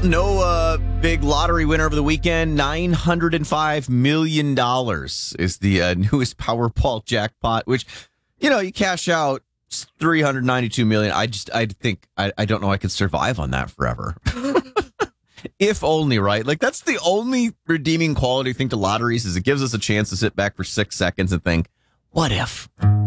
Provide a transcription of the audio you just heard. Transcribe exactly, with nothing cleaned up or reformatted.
No uh, big lottery winner over the weekend. nine hundred five million dollars is the uh, newest Powerball jackpot, which, you know, you cash out three hundred ninety-two million dollars. I just, I think, I, I don't know I could survive on that forever. If only, right? Like, that's the only redeeming quality thing to lotteries is it gives us a chance to sit back for six seconds and think, what if?